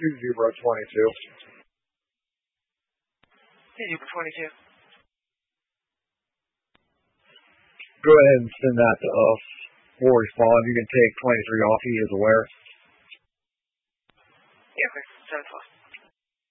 Zebra 22. Zebra 22. Go ahead and send that to us. We'll respond. You can take 23 off. He is aware. Yeah, okay. 7 o'clock.